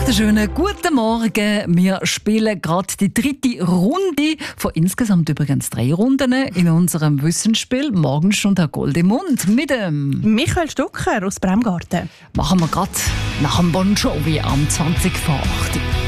wunderschönen guten Morgen. Wir spielen gerade die 3. Runde von insgesamt übrigens 3 Runden in unserem Wissensspiel «Morgenstunde Herr Goldemund» mit dem Michael Stucker aus Bremgarten. machen wir gerade nach dem Bon Jovi am 20 vor 8.